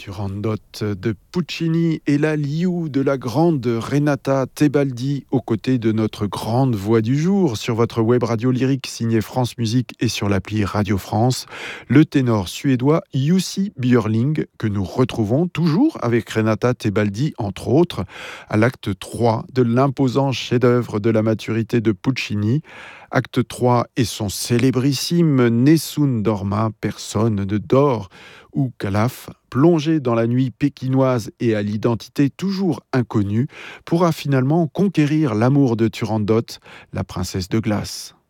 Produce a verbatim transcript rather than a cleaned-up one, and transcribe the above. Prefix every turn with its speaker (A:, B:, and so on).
A: Turandot de Puccini et la Liu de la grande Renata Tebaldi aux côtés de notre grande voix du jour sur votre web radio lyrique signée France Musique et sur l'appli Radio France, le ténor suédois Jussi Björling que nous retrouvons toujours avec Renata Tebaldi entre autres à l'acte trois de l'imposant chef-d'œuvre de la maturité de Puccini. Acte trois et son célébrissime Nessun Dorma, personne ne dort, où Calaf, plongé dans la nuit pékinoise et à l'identité toujours inconnue, pourra finalement conquérir l'amour de Turandot, la princesse de glace.